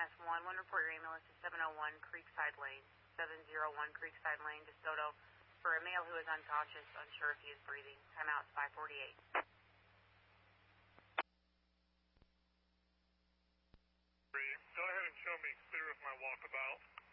EMS 1. One report your ambulance to 701 Creekside Lane, 701 Creekside Lane, DeSoto, for a male who is unconscious, unsure if he is breathing. Timeout 548. Go ahead and show me clear of my walkabout.